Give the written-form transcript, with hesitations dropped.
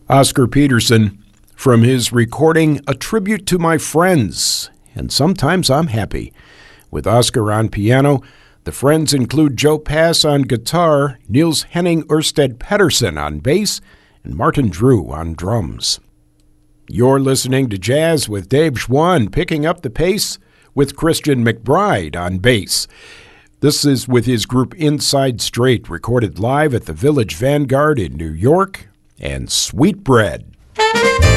Oscar Peterson from his recording A Tribute to My Friends, and Sometimes I'm Happy. With Oscar on piano, the friends include Joe Pass on guitar, Niels Henning Ørsted Pedersen on bass, and Martin Drew on drums. You're listening to Jazz with Dave Schwann, picking up the pace with Christian McBride on bass. This is with his group Inside Straight, recorded live at the Village Vanguard in New York, and Sweet Bread.